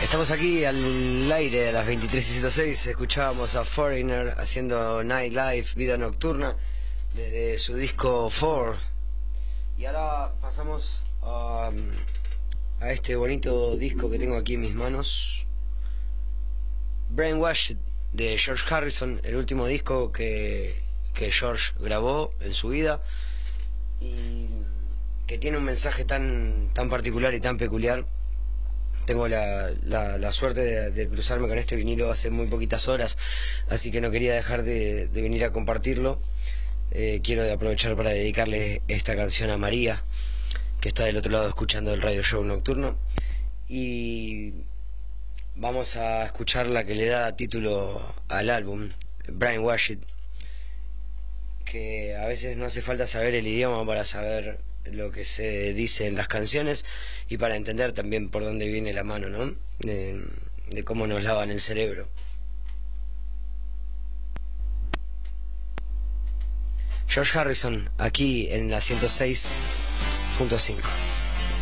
Estamos aquí al aire a las 23:06. Escuchábamos a Foreigner haciendo Nightlife, vida nocturna, desde su disco 4. Y ahora pasamos a este bonito disco que tengo aquí en mis manos, Brainwashed, de George Harrison, el último disco que George grabó en su vida y que tiene un mensaje tan particular y tan peculiar. Tengo la suerte de cruzarme con este vinilo hace muy poquitas horas, así que no quería dejar de venir a compartirlo. Quiero aprovechar para dedicarle esta canción a María, que está del otro lado escuchando el radio show nocturno, y vamos a escuchar la que le da título al álbum, Brainwashed, que a veces no hace falta saber el idioma para saber lo que se dice en las canciones y para entender también por dónde viene la mano, ¿no? De cómo nos lavan el cerebro. George Harrison, aquí en la 106.5.